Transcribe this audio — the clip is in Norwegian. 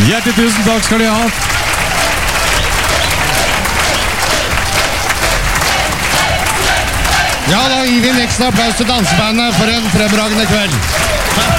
Hjertelig tusen takk skal de ha. Ja, da gir vi en ekstra applaus til dansebandet for en fremragende kveld.